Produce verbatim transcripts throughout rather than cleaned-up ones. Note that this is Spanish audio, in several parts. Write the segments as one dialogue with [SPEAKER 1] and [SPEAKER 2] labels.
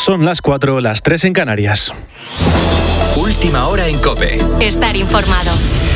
[SPEAKER 1] Son las cuatro, las tres en Canarias.
[SPEAKER 2] Última hora en COPE.
[SPEAKER 3] Estar informado.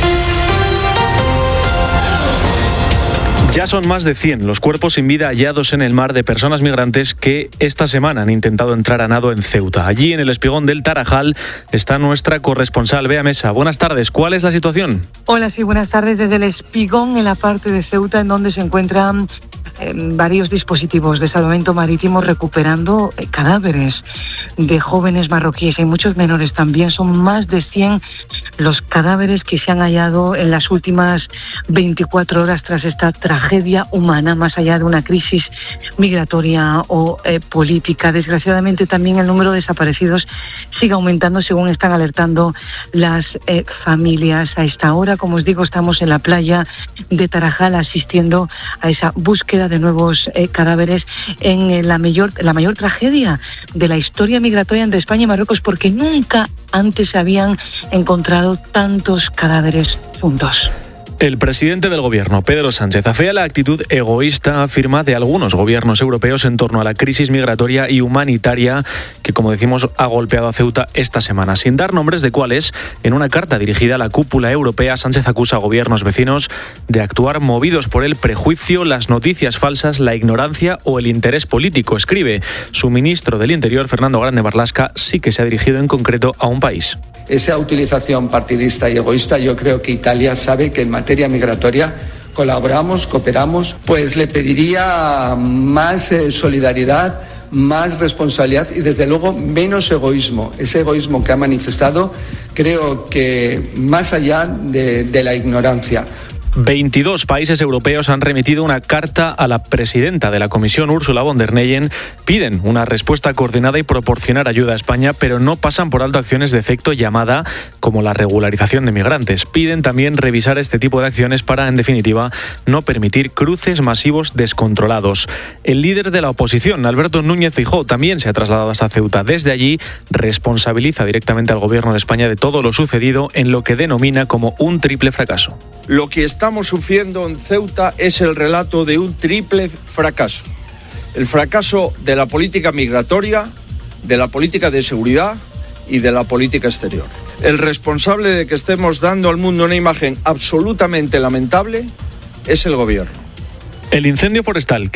[SPEAKER 1] Ya son más de cien los cuerpos sin vida hallados en el mar de personas migrantes que esta semana han intentado entrar a nado en Ceuta. Allí, en el espigón del Tarajal, está nuestra corresponsal, Bea Mesa. Buenas tardes, ¿cuál es la situación?
[SPEAKER 4] Hola, sí, buenas tardes. Desde el espigón, en la parte de Ceuta, en donde se encuentran eh, varios dispositivos de salvamento marítimo recuperando eh, cadáveres de jóvenes marroquíes y muchos menores también. Son más de cien los cadáveres que se han hallado en las últimas veinticuatro horas tras esta tragedia humana, más allá de una crisis migratoria o eh, política. Desgraciadamente también el número de desaparecidos sigue aumentando, según están alertando las eh, familias. A esta hora, como os digo, estamos en la playa de Tarajal asistiendo a esa búsqueda de nuevos eh, cadáveres en eh, la mayor, la mayor tragedia de la historia migratoria entre España y Marruecos, porque nunca antes se habían encontrado tantos cadáveres juntos.
[SPEAKER 1] El presidente del gobierno, Pedro Sánchez, afea la actitud egoísta, afirma, de algunos gobiernos europeos en torno a la crisis migratoria y humanitaria que, como decimos, ha golpeado a Ceuta esta semana. Sin dar nombres de cuáles, en una carta dirigida a la cúpula europea, Sánchez acusa a gobiernos vecinos de actuar movidos por el prejuicio, las noticias falsas, la ignorancia o el interés político. Escribe, su ministro del Interior, Fernando Grande Marlaska, sí que se ha dirigido en concreto a un país.
[SPEAKER 5] Esa utilización partidista y egoísta, yo creo que Italia sabe que en materia migratoria colaboramos, cooperamos, pues le pediría más eh, solidaridad, más responsabilidad y desde luego menos egoísmo. Ese egoísmo que ha manifestado, creo que más allá de, de la ignorancia.
[SPEAKER 1] veintidós países europeos han remitido una carta a la presidenta de la Comisión, Ursula von der Leyen. Piden una respuesta coordinada y proporcionar ayuda a España, pero no pasan por alto acciones de efecto llamada como la regularización de migrantes. Piden también revisar este tipo de acciones para, en definitiva, no permitir cruces masivos descontrolados. El líder de la oposición, Alberto Núñez Feijóo, también se ha trasladado hasta Ceuta. Desde allí responsabiliza directamente al gobierno de España de todo lo sucedido en lo que denomina como un triple fracaso.
[SPEAKER 6] Lo que estamos sufriendo en Ceuta es el relato de un triple fracaso. El fracaso de la política migratoria, de la política de seguridad y de la política exterior. El responsable de que estemos dando al mundo una imagen absolutamente lamentable es el gobierno.
[SPEAKER 1] El incendio forestal